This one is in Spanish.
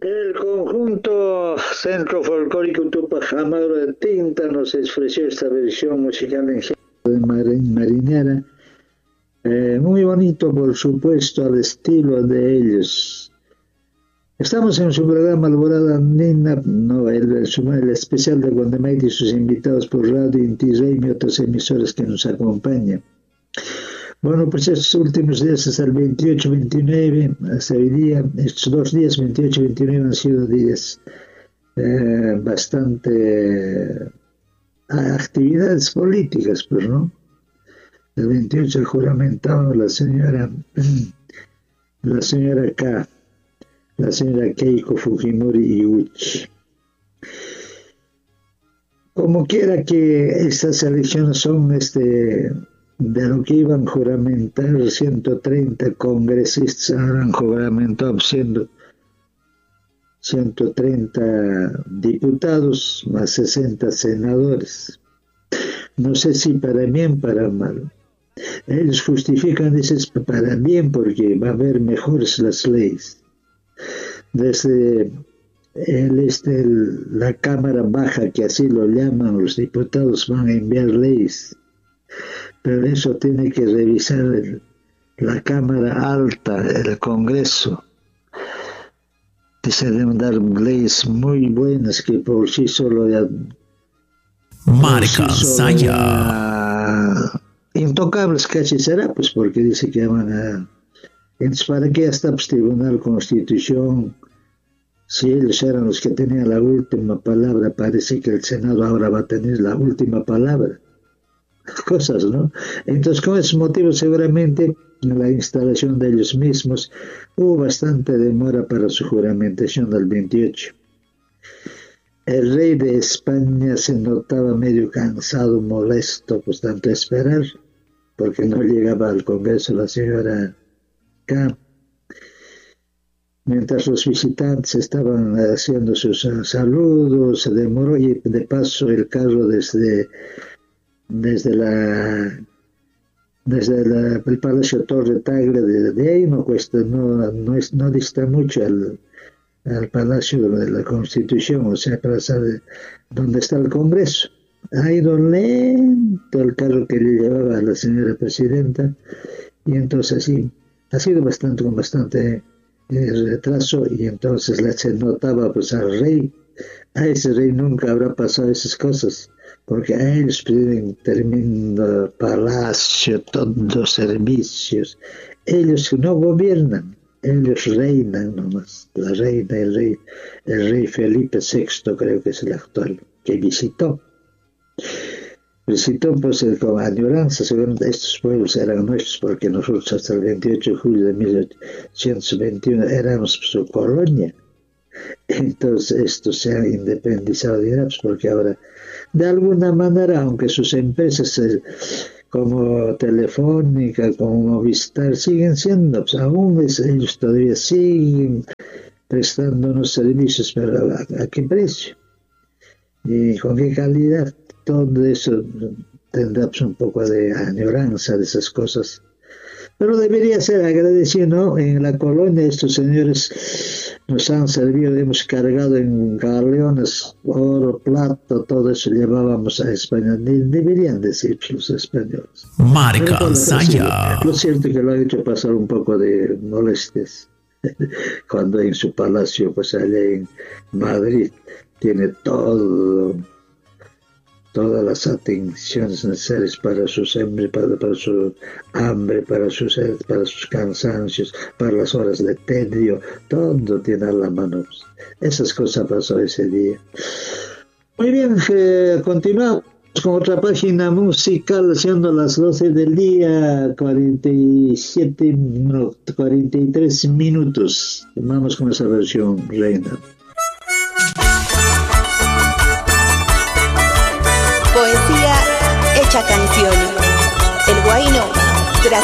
El conjunto Centro Folclórico Tupac Amaru de Tinta nos ofreció esta versión musical en género de marinera, muy bonito por supuesto al estilo de ellos. Estamos en su programa Alborada Andina, no, el especial de Guandamait y sus invitados por Radio Inti Rey y otras emisoras que nos acompañan. Bueno, pues estos últimos días, hasta el 28-29, hasta hoy día, estos 2 días, 28-29, han sido días bastante actividades políticas, pues, ¿no? El 28 juramentado la señora K, la señora Keiko Fujimori Iuchi. Como quiera que estas elecciones son de lo que iban a juramentar 130 congresistas, han juramentado siendo 130 diputados más 60 senadores. No sé si para bien o para mal. Ellos justifican, dicen, para bien porque va a haber mejores las leyes. Desde la Cámara Baja, que así lo llaman, los diputados van a enviar leyes. Pero eso tiene que revisar la Cámara Alta, el Congreso. Que se deben dar leyes muy buenas que por sí solo ya... Marca Saya. Intocables casi será, pues porque dice que van a... Entonces, ¿para qué está el Tribunal Constitución? Si ellos eran los que tenían la última palabra, parece que el Senado ahora va a tener la última palabra. Cosas, ¿no? Entonces, con esos motivos, seguramente en la instalación de ellos mismos hubo bastante demora para su juramentación del 28. El rey de España se notaba medio cansado, molesto, pues tanto esperar, porque no llegaba al Congreso la señora K. Mientras los visitantes estaban haciendo sus saludos, se demoró y de paso el carro desde el Palacio Torre Tagle, de ahí no cuesta, no dista mucho al Palacio de la Constitución, o sea, para saber dónde está el Congreso. Ha ido lento el carro que le llevaba a la señora presidenta, y entonces sí, ha sido con bastante retraso, y entonces se notaba pues al rey. A ese rey nunca habrá pasado esas cosas, porque a ellos piden termino palacio, todos servicios. Ellos no gobiernan, ellos reinan nomás. La reina, el rey Felipe VI, creo que es el actual, que visitó pues con añoranza, seguramente estos pueblos eran nuestros, porque nosotros hasta el 28 de julio de 1821 éramos su colonia. Entonces estos se han independizado de Irak, porque ahora, de alguna manera, aunque sus empresas como Telefónica, como Movistar, siguen siendo, pues aún ellos todavía siguen prestándonos servicios, pero ¿a qué precio? ¿Y con qué calidad? Todo eso tendrá pues un poco de añoranza de esas cosas. Pero debería ser agradecido, ¿no? En la colonia estos señores nos han servido, hemos cargado en galeones, oro, plata, todo eso llevábamos a España. Deberían decir los españoles. Marca Saya. Lo cierto es que lo ha hecho pasar un poco de molestias. Cuando en su palacio, pues allá en Madrid, tiene todas las atenciones necesarias para su hambre, para su hambre, para sus cansancios, para las horas de tedio, todo tiene a la mano. Esas cosas pasó ese día. Muy bien, continuamos con otra página musical, siendo las 12 del día, 43 minutos. Vamos con esa versión, Reina.